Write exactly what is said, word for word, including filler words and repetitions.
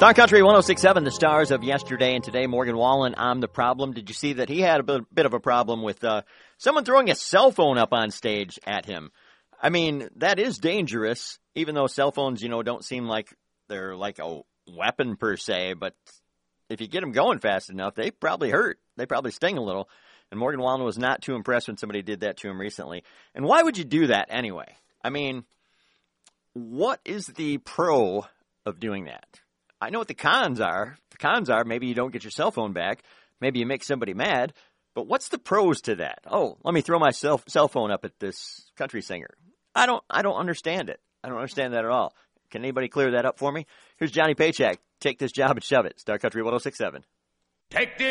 Star Country one oh six point seven, the stars of yesterday and today. Morgan Wallen, I'm the problem. Did you see that he had a bit, bit of a problem with uh, someone throwing a cell phone up on stage at him? I mean, that is dangerous, even though cell phones, you know, don't seem like they're like a weapon per se. But if you get them going fast enough, they probably hurt. They probably sting a little. And Morgan Wallen was not too impressed when somebody did that to him recently. And why would you do that anyway? I mean, what is the pro of doing that? I know what the cons are. The cons are maybe you don't get your cell phone back. Maybe you make somebody mad. But what's the pros to that? Oh, let me throw my cell, cell phone up at this country singer. I don't I don't understand it. I don't understand that at all. Can anybody clear that up for me? Here's Johnny Paycheck. Take this job and shove it. Star Country one oh six point seven. Take this.